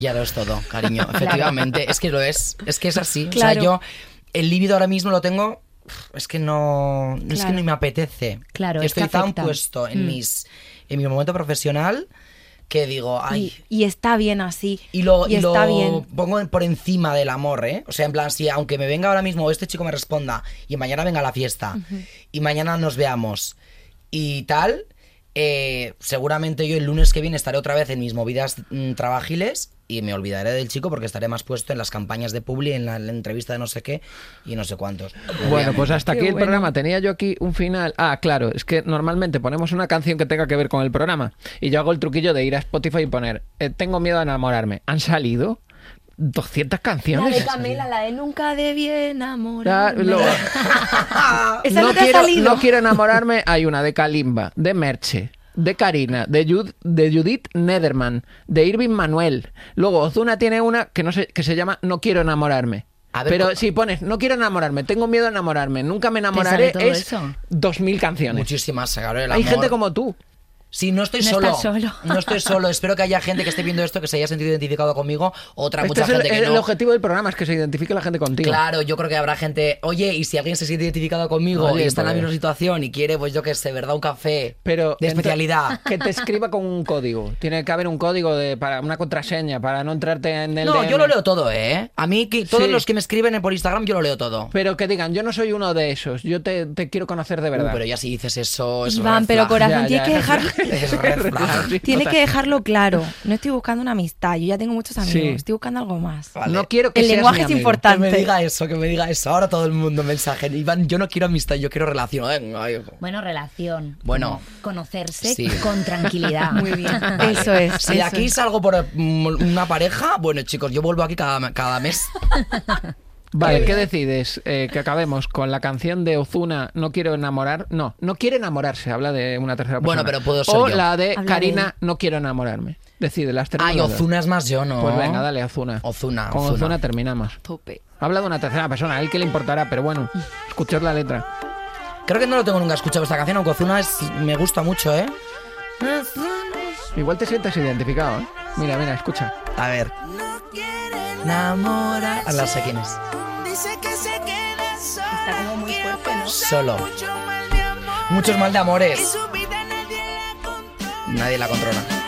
Ya lo es todo, cariño, efectivamente. Es que lo es que es así. Claro. O sea, yo el líbido ahora mismo lo tengo, es que no, Claro. es que no me apetece. Claro, Estoy es que tan afecta. puesto en mi momento profesional que digo, ay... Y está bien así. Y lo está bien. pongo por encima del amor, ¿eh? O sea, en plan, si aunque me venga ahora mismo este chico me responda y mañana venga a la fiesta y mañana nos veamos y tal, seguramente yo el lunes que viene estaré otra vez en mis movidas trabajiles y me olvidaré del chico porque estaré más puesto en las campañas de Publi, en la entrevista de no sé qué y no sé cuántos. Bueno, pues hasta Qué aquí el bueno. programa. Tenía yo aquí un final. Ah, claro, es que normalmente ponemos una canción que tenga que ver con el programa y yo hago el truquillo de ir a Spotify y poner tengo miedo a enamorarme. Han salido 200 La canciones. de Camela, la de nunca debí Ya, enamorarme. Esa no te ha salido. No quiero enamorarme. Hay una de Kalimba, de Merche, de Karina, de Judith Nederman, de Irving Manuel. Luego Ozuna tiene una que no sé, que se llama No quiero enamorarme. A ver, Pero si pones no quiero enamorarme, tengo miedo a enamorarme, nunca me enamoraré, sale todo es eso? 2000 canciones. muchísimas, claro, el Hay amor. gente como tú. Sí, no estoy No solo. estás solo. No estoy solo. Espero que haya gente que esté viendo esto que se haya sentido identificado conmigo. Otra, Este mucha es gente que el no. objetivo del programa, es que se identifique la gente contigo. Claro, yo creo que habrá gente. Oye, y si alguien se siente identificado conmigo Oye, y está en la pues. misma situación y quiere, pues yo qué sé, ¿verdad? Un café Pero de especialidad. que te escriba con un código. Tiene que haber un código para una contraseña para no entrarte en el No, DM. yo lo leo todo, ¿eh? A mí, todos Sí. los que me escriben por Instagram, yo lo leo todo. Pero que digan, yo no soy uno de esos. Yo te quiero conocer de verdad. Pero ya si dices eso, es Iván, red pero flag. corazón, Ya, tienes ya. que dejar... Es red flag. Sí, Tienes total. que dejarlo claro. No estoy buscando una amistad. Yo ya tengo muchos amigos. Sí. Estoy buscando algo más. Vale. No quiero que El seas lenguaje mi es amigo. importante. Que me diga eso. Ahora todo el mundo mensaje. Iván, yo no quiero amistad, yo quiero relación. Venga, hijo. Bueno, relación. Bueno. Como conocerse Sí. con tranquilidad. Muy bien. Eso es. Si de eso aquí es. salgo por una pareja, bueno, chicos, yo vuelvo aquí cada mes. Vale, ¿qué decides? Que acabemos con la canción de Ozuna, No quiero enamorar. No quiere enamorarse, habla de una tercera persona. Bueno, pero puedo ser O yo. la de Habla Karina, de él. No quiero enamorarme. Decide, las tres. Ay, Ozuna es más yo, ¿no? Pues venga, dale, Ozuna. Ozuna, Con Ozuna. Ozuna terminamos. Tope. Habla de una tercera persona, a él que le importará, pero bueno, escuchad la letra. Creo que no lo tengo nunca escuchado esta canción, aunque Ozuna me gusta mucho, ¿eh? Igual te sientes identificado, ¿eh? Mira, escucha. A ver. Enamora. A la sé quién es. Está como muy fuerte, ¿no? Solo. Muchos mal de amores. Nadie la controla.